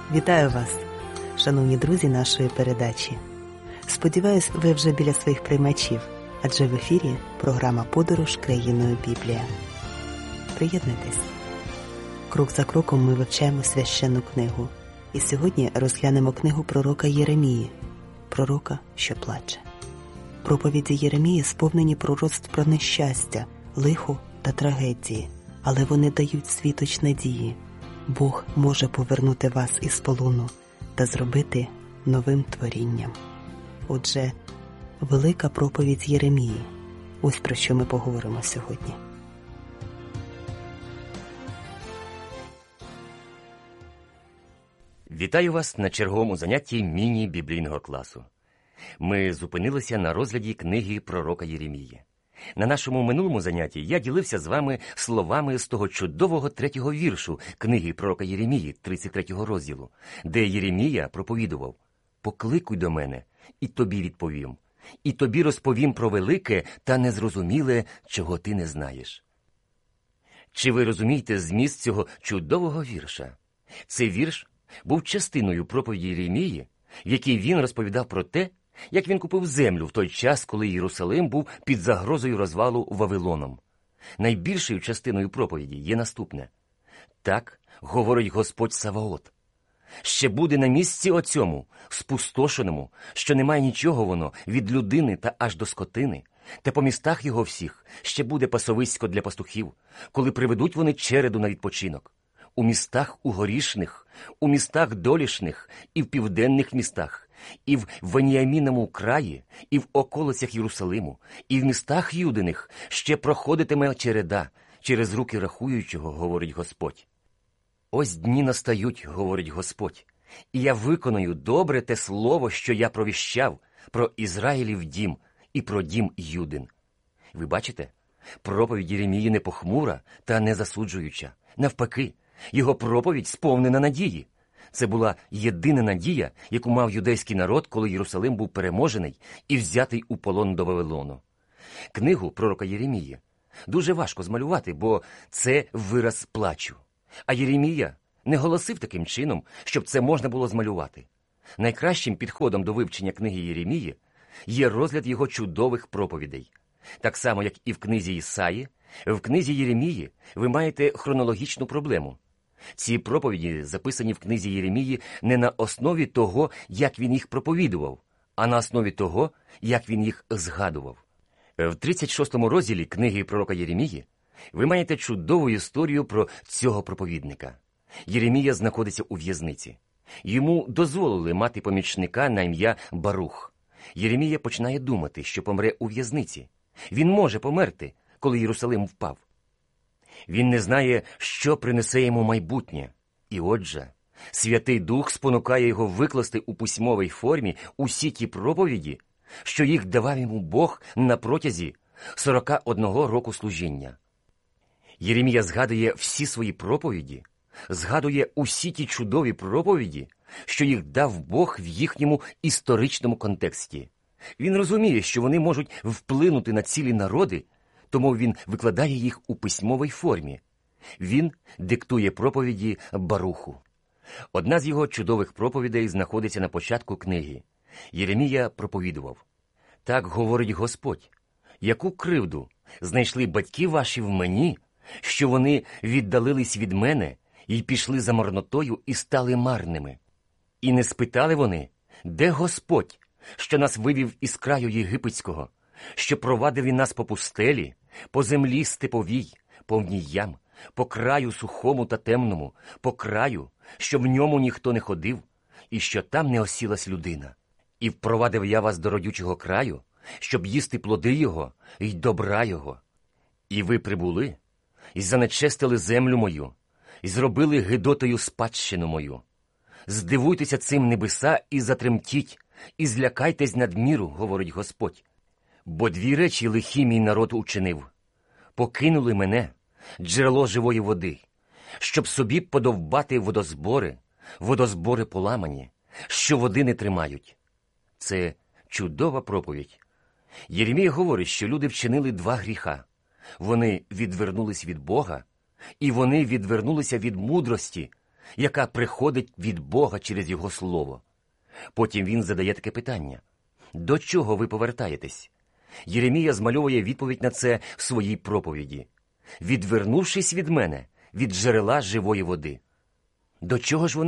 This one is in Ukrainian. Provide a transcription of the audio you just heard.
Вітаю вас, шановні друзі нашої передачі. Сподіваюсь, ви вже біля своїх приймачів, адже в ефірі програма «Подорож країною Біблія». Приєднуйтесь. Крок за кроком ми вивчаємо священну книгу. І сьогодні розглянемо книгу пророка Єремії, пророка, що плаче. Проповіді Єремії сповнені пророцтв про нещастя, лихо та трагедії, але вони дають світоч надії. Бог може повернути вас із полону та зробити новим творінням. Отже, велика проповідь Єремії. Ось про що ми поговоримо сьогодні. Вітаю вас на черговому занятті міні-біблійного класу. Ми зупинилися на розгляді книги пророка Єремії. На нашому минулому занятті я ділився з вами словами з того чудового 3-го віршу книги пророка Єремії, 33-го розділу, де Єремія проповідував: «Покликуй до мене, і тобі відповім, і тобі розповім про велике та незрозуміле, чого ти не знаєш». Чи ви розумієте зміст цього чудового вірша? Цей вірш був частиною проповіді Єремії, в якій він розповідав про те, як він купив землю в той час, коли Єрусалим був під загрозою розвалу Вавилоном. Найбільшою частиною проповіді є наступне: «Так говорить Господь Саваот. Ще буде на місці оцьому, спустошеному, що немає нічого воно від людини та аж до скотини, та по містах його всіх ще буде пасовисько для пастухів, коли приведуть вони череду на відпочинок. У містах угорішних, у містах долішних і в південних містах, і в Веніаміновому краї, і в околицях Єрусалиму, і в містах Юдиних ще проходитиме череда через руки рахуючого, говорить Господь. Ось дні настають, говорить Господь, і я виконую добре те слово, що я провіщав про Ізраїлів дім і про дім Юдин». Ви бачите? Проповідь Єремії не похмура та не засуджуюча. Навпаки, його проповідь сповнена надії. Це була єдина надія, яку мав юдейський народ, коли Єрусалим був переможений і взятий у полон до Вавилону. Книгу пророка Єремії дуже важко змалювати, бо це вираз плачу. А Єремія не голосив таким чином, щоб це можна було змалювати. Найкращим підходом до вивчення книги Єремії є розгляд його чудових проповідей. Так само, як і в книзі Ісаї, в книзі Єремії ви маєте хронологічну проблему. Ці проповіді записані в книзі Єремії не на основі того, як він їх проповідував, а на основі того, як він їх згадував. В 36-му розділі книги пророка Єремії ви маєте чудову історію про цього проповідника. Єремія знаходиться у в'язниці. Йому дозволили мати помічника на ім'я Барух. Єремія починає думати, що помре у в'язниці. Він може померти, коли Єрусалим впав. Він не знає, що принесе йому майбутнє. І отже, Святий Дух спонукає його викласти у письмовій формі усі ті проповіді, що їх давав йому Бог на протязі 41 року служіння. Єремія згадує всі свої проповіді, згадує усі ті чудові проповіді, що їх дав Бог в їхньому історичному контексті. Він розуміє, що вони можуть вплинути на цілі народи, тому він викладає їх у письмовій формі. Він диктує проповіді Баруху. Одна з його чудових проповідей знаходиться на початку книги. Єремія проповідував: «Так говорить Господь, яку кривду знайшли батьки ваші в мені, що вони віддалились від мене і пішли за марнотою і стали марними. І не спитали вони, де Господь, що нас вивів із краю єгипетського, що провадив він нас по пустелі, по землі степовій, повній ям, по краю сухому та темному, по краю, що в ньому ніхто не ходив, і що там не осілась людина. І впровадив я вас до родючого краю, щоб їсти плоди його й добра його. І ви прибули, і занечестили землю мою, і зробили гидотою спадщину мою. Здивуйтеся цим небеса і затремтіть, і злякайтесь надміру, говорить Господь. Бо дві речі лихі мій народ учинив. Покинули мене, джерело живої води, щоб собі подовбати водозбори поламані, що води не тримають». Це чудова проповідь. Єремія говорить, що люди вчинили два гріха. Вони відвернулись від Бога, і вони відвернулися від мудрості, яка приходить від Бога через Його Слово. Потім він задає таке питання. До чого ви повертаєтесь? Єремія змальовує відповідь на це в своїй проповіді. «Відвернувшись від мене, від джерела живої води». До чого ж вони